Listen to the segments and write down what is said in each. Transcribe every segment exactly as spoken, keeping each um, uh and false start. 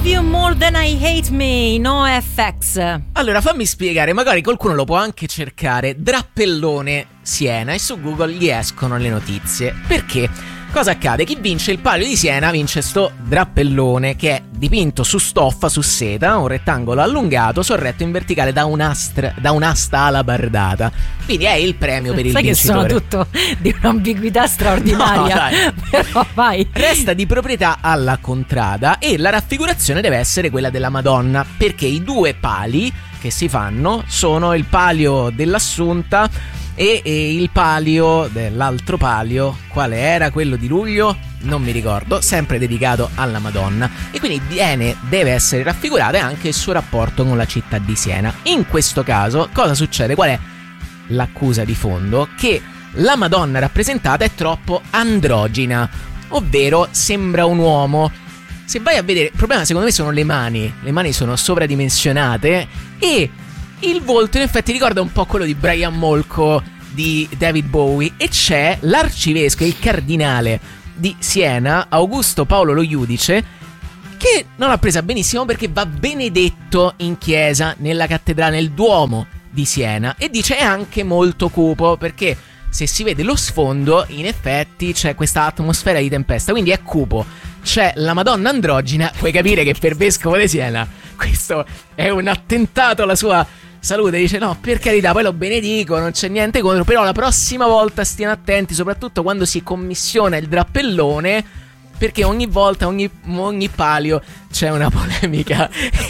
Love You More Than I Hate Me, No F X. Allora fammi spiegare, magari qualcuno lo può anche cercare, Drappellone Siena, e su Google gli escono le notizie. Perché? Cosa accade? Chi vince il Palio di Siena vince sto drappellone che è dipinto su stoffa, su seta, un rettangolo allungato sorretto in verticale da un'astra, da un'asta alabardata. Quindi è il premio per il Sai vincitore. Sai che sono tutto di un'ambiguità straordinaria. No, dai. Però vai. Resta di proprietà alla contrada e la raffigurazione deve essere quella della Madonna, perché i due pali che si fanno sono il palio dell'Assunta e, e il palio dell'altro palio, quale era quello di luglio? Non mi ricordo, sempre dedicato alla Madonna, e quindi viene, deve essere raffigurata anche il suo rapporto con la città di Siena. In questo caso cosa succede? Qual è l'accusa di fondo? Che la Madonna rappresentata è troppo androgina, ovvero sembra un uomo. Se vai a vedere, il problema secondo me sono le mani, le mani sono sovradimensionate e il volto in effetti ricorda un po' quello di Brian Molko di David Bowie, e c'è l'arcivescovo, il cardinale di Siena, Augusto Paolo Lo Iudice, che non l'ha presa benissimo perché va benedetto in chiesa, nella cattedrale, nel Duomo di Siena, e dice è anche molto cupo perché se si vede lo sfondo in effetti c'è questa atmosfera di tempesta, quindi è cupo, c'è la Madonna androgina. Puoi capire che per vescovo di Siena questo è un attentato alla sua salute. Dice no, per carità, poi lo benedico, non c'è niente contro, però la prossima volta stiano attenti, soprattutto quando si commissiona il drappellone, perché ogni volta, ogni, ogni palio c'è una polemica.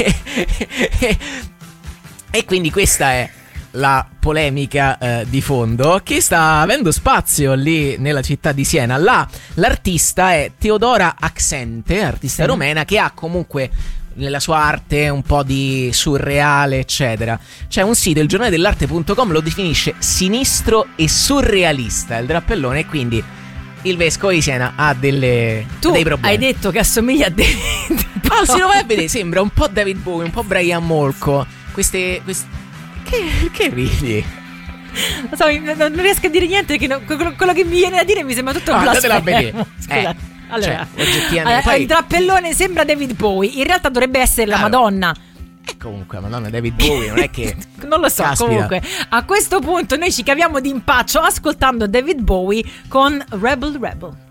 E quindi questa è la polemica eh, di fondo che sta avendo spazio lì nella città di Siena. Là l'artista è Teodora Axente, artista sì. romena, che ha comunque nella sua arte un po' di surreale eccetera. C'è un sito, il giornale dell'arte punto com, lo definisce sinistro e surrealista il drappellone, e quindi il vescovo di Siena ha delle tu dei problemi. Hai detto che assomiglia a David. Ah, se lo vai a vedere sembra un po' David Bowie, un po' Brian Molko. Queste, queste... Che, che ridi? Non so, non riesco a dire niente perché no, quello che mi viene a dire mi sembra tutto no, blasfemo. Andatela a vedere. Scusate. Eh. Allora, cioè, allora poi... il drappellone sembra David Bowie, in realtà dovrebbe essere la allora, Madonna. E comunque la Madonna David Bowie non è che non lo so, caspita. Comunque a questo punto noi ci caviamo d'impaccio ascoltando David Bowie con Rebel Rebel.